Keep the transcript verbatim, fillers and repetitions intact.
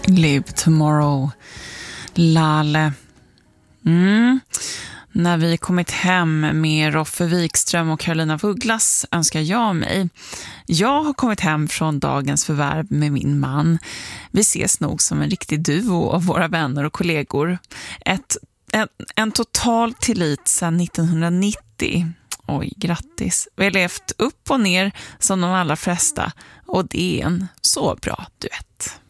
Live tomorrow, Lale. Mm. När vi kommit hem med Roffe Wikström och Carolina Vugglas önskar jag mig. Jag har kommit hem från dagens förvärv med min man. Vi ses nog som en riktig duo av våra vänner och kollegor. Ett, en, en total tillit sedan nittonhundranittio. Oj, grattis. Vi har levt upp och ner som de allra flesta och det är en så bra duett.